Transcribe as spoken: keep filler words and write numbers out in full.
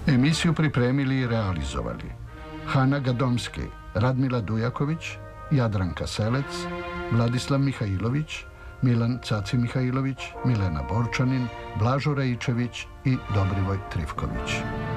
Emisiju pripremili i realizovali Hana Gadomski, Radmila Dujaković, Jadranka Selec, Vladislav Mihajlović, Milan Caci Mihajlović, Milena Borčanin, Blažo Rajičević i Dobrivoj Trifković.